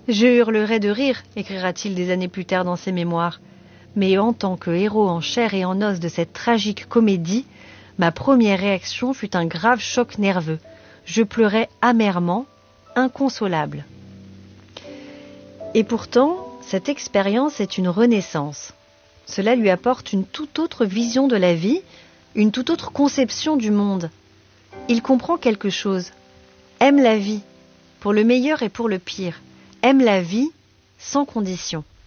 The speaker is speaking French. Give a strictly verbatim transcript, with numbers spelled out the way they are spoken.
Je hurlerais de rire, écrira-t-il des années plus tard dans ses mémoires. Mais en tant que héros en chair et en os de cette tragique comédie, ma première réaction fut un grave choc nerveux. Je pleurais amèrement, inconsolable. Et pourtant, cette expérience est une renaissance. Cela lui apporte une toute autre vision de la vie, une toute autre conception du monde. Il comprend quelque chose, aime la vie, pour le meilleur et pour le pire, aime la vie sans condition.